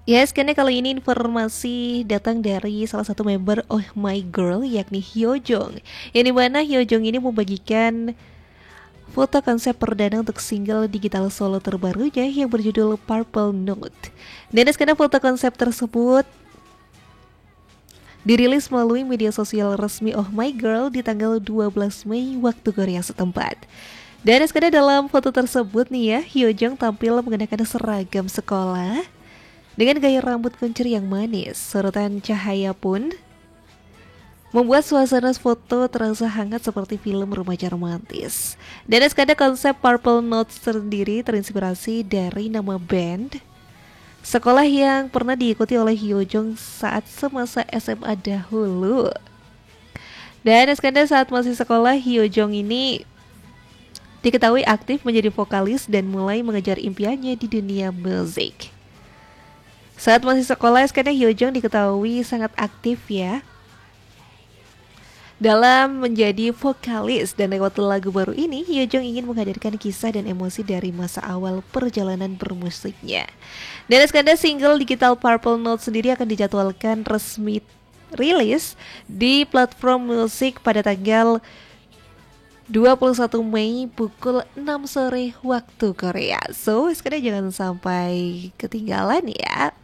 Yes, karena kali ini informasi datang dari salah satu member Oh My Girl yakni Hyojung. Yang dimana Hyojung ini membagikan foto konsep perdana untuk single digital solo terbarunya yang berjudul Purple Note. Dan karena foto konsep tersebut dirilis melalui media sosial resmi Oh My Girl di tanggal 12 Mei waktu Korea setempat. Dan sekadar dalam foto tersebut nih ya, Hyojung tampil mengenakan seragam sekolah dengan gaya rambut kuncir yang manis. Sorotan cahaya pun membuat suasana foto terasa hangat seperti film remaja romantis. Dan sekadar konsep Purple Note sendiri terinspirasi dari nama band sekolah yang pernah diikuti oleh Hyojung saat semasa SMA dahulu. Dan sekadar saat masih sekolah, Hyojung ini diketahui aktif menjadi vokalis dan mulai mengejar impiannya di dunia musik. Saat masih sekolah, sekarang Hyojung diketahui sangat aktif ya dalam menjadi vokalis, dan lewat lagu baru ini Hyojung ingin menghadirkan kisah dan emosi dari masa awal perjalanan bermusiknya. Dan sekarang single digital Purple Note sendiri akan dijadwalkan resmi rilis di platform musik pada tanggal 21 Mei pukul 6 sore waktu Korea. So, sekarang jangan sampai ketinggalan ya.